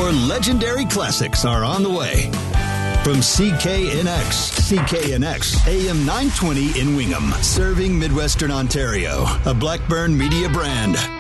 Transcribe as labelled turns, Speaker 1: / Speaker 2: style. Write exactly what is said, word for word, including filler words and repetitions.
Speaker 1: More legendary classics are on the way. From C K N X, C K N X, A M nine twenty in Wingham, serving Midwestern Ontario, a Blackburn Media brand.